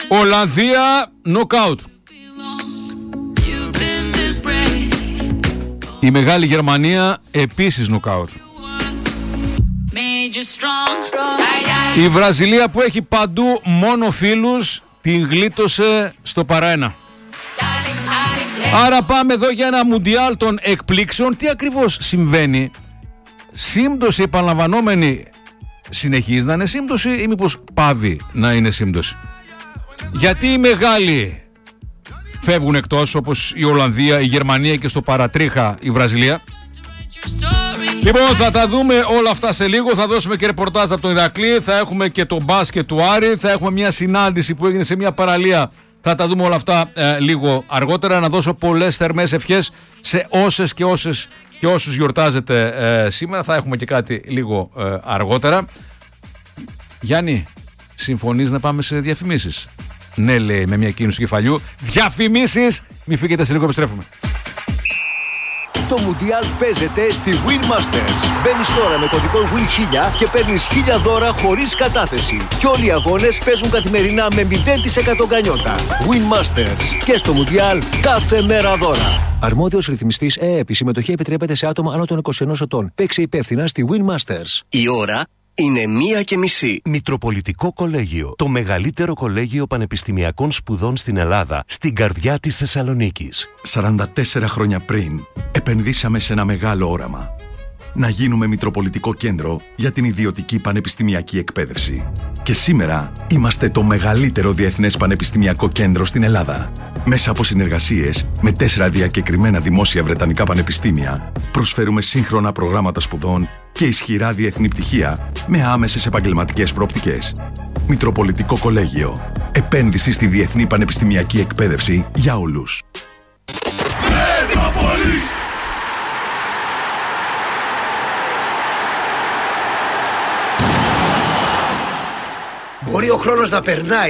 Ολλανδία, νοκάουτ. Η Μεγάλη Γερμανία επίσης νοκάουτ. Η Βραζιλία που έχει παντού μόνο φίλους την γλίτωσε στο παρά-1. Άρα πάμε εδώ για ένα μουντιάλ των εκπλήξεων. Τι ακριβώς συμβαίνει? Σύμπτωση επαναλαμβανόμενη συνεχίζει να είναι σύμπτωση ή μήπως πάβει να είναι σύμπτωση? Γιατί οι μεγάλοι φεύγουν εκτός, όπως η Ολλανδία, η Γερμανία και στο παρατρίχα η Βραζιλία? Λοιπόν, θα τα δούμε όλα αυτά σε λίγο. Θα δώσουμε και ρεπορτάζ από τον Ηρακλή. Θα έχουμε και το μπάσκετ του Άρη. Θα έχουμε μια συνάντηση που έγινε σε μια παραλία. Θα τα δούμε όλα αυτά λίγο αργότερα. Να δώσω πολλές θερμές ευχές σε όσες και όσους γιορτάζετε σήμερα. Θα έχουμε και κάτι λίγο αργότερα. Γιάννη, συμφωνείς να πάμε σε διαφημίσεις? Ναι, λέει με μια κίνηση του κεφαλιού. Διαφημίσεις! Μη φύγετε, σε λίγο επιστρέφουμε. Το Μουντιάλ παίζεται στη Win Masters. Μπαίνεις τώρα με κωδικό WIN1000 και παίρνεις 1000 δώρα χωρίς κατάθεση. Και όλοι οι αγώνες παίζουν καθημερινά με 0% γκανιότα. Win Masters. Και στο Μουντιάλ κάθε μέρα δώρα. Αρμόδιος ρυθμιστής ΕΕΠ. Η συμμετοχή επιτρέπεται σε άτομα άνω των 21 ετών. Παίξε υπεύθυνα στη Win Masters. Η ώρα είναι 1:30. Μητροπολιτικό Κολέγιο. Το μεγαλύτερο κολέγιο πανεπιστημιακών σπουδών στην Ελλάδα, στην καρδιά της Θεσσαλονίκης. 44 χρόνια πριν, επενδύσαμε σε ένα μεγάλο όραμα. Να γίνουμε Μητροπολιτικό Κέντρο για την ιδιωτική πανεπιστημιακή εκπαίδευση. Και σήμερα είμαστε το μεγαλύτερο διεθνές πανεπιστημιακό κέντρο στην Ελλάδα. Μέσα από συνεργασίες με 4 διακεκριμένα δημόσια βρετανικά πανεπιστήμια, προσφέρουμε σύγχρονα προγράμματα σπουδών και ισχυρά διεθνή πτυχία με άμεσες επαγγελματικές προοπτικές. Μητροπολιτικό Κολέγιο. Επένδυση στη διεθνή πανεπιστημιακή εκπαίδευση για όλους. Μέτροπολης! Μπορεί ο χρόνος να περνάει